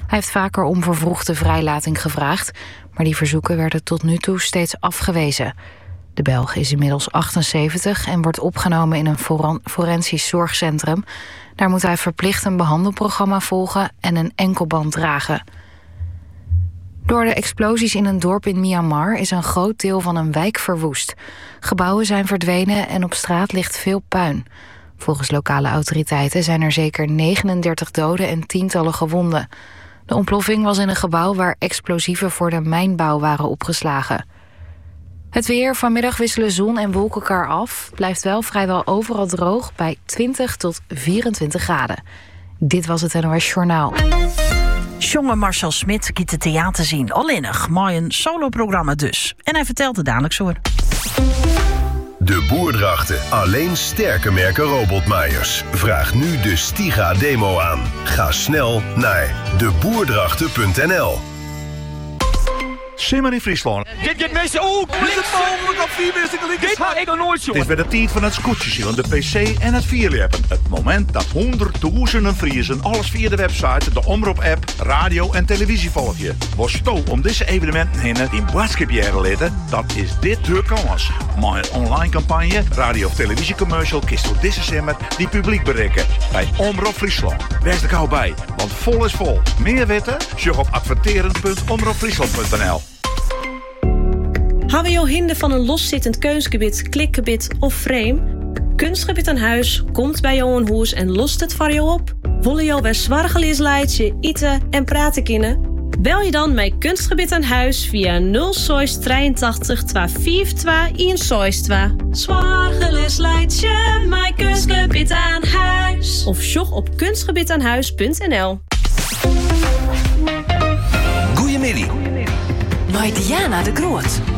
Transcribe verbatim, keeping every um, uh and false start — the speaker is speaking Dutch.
Hij heeft vaker om vervroegde vrijlating gevraagd, maar die verzoeken werden tot nu toe steeds afgewezen. De Belg is inmiddels achtenzeventig en wordt opgenomen in een foran- forensisch zorgcentrum. Daar moet hij verplicht een behandelprogramma volgen en een enkelband dragen. Door de explosies in een dorp in Myanmar is een groot deel van een wijk verwoest. Gebouwen zijn verdwenen en op straat ligt veel puin. Volgens lokale autoriteiten zijn er zeker negenendertig doden en tientallen gewonden. De ontploffing was in een gebouw waar explosieven voor de mijnbouw waren opgeslagen. Het weer, vanmiddag wisselen zon en wolken elkaar af. Blijft wel vrijwel overal droog bij twintig tot vierentwintig graden. Dit was het N O S Journaal. Jonge Marcel Smit kiet het theater zien, alleenig, maar een soloprogramma dus. En hij vertelt het dadelijk zo. De Boerdrachten. Alleen sterke merken robotmaaiers. Vraag nu de Stiga demo aan. Ga snel naar de boerdrachten punt n l. Simmer in Friesland. Dit gaat mensen ook. Is het mogelijk op vier mensen gelijk? Dit had ik nog nooit zo. Het is weer de tijd van het scootjeszien, de pc en het vierleppen. Het moment dat honderdduizenden Friesen alles via de website, de Omroep-app, radio en televisie volgen. Was sto om deze evenementen heen in boodschapjaren letten, dat is dit de kans. Maar een online campagne, radio- of televisiecommercial, kiest door deze simmer die publiek bereiken. Bij Omroep Friesland. Wees er gauw bij, want vol is vol. Meer weten? Zoek op adverteren punt omroep friesland punt n l. Hebben je hinder van een loszittend keusgebied, klikgebied of frame? Kunstgebied aan huis komt bij jou een huis en lost het voor jou op. Willen jou weer zwargelies leidje, eten en praten kunnen? Bel je dan met Kunstgebied aan huis via nul zes drieëntachtig tweehonderdvijfentwintig eenenzestig. Zwargelies leidje, met Kunstgebied aan huis. Of zoek op kunstgebied aan huis punt n l. Goeiemiddag. Bij Diana de Groot.